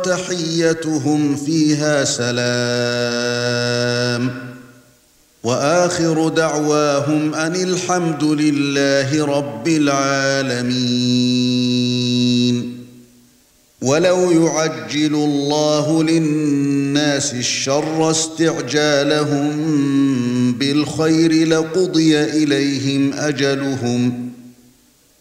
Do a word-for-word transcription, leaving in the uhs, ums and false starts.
وتحيتهم فيها سلام وآخر دعواهم أن الحمد لله رب العالمين. ولو يعجل الله للناس الشر استعجالهم بالخير لقضي إليهم أجلهم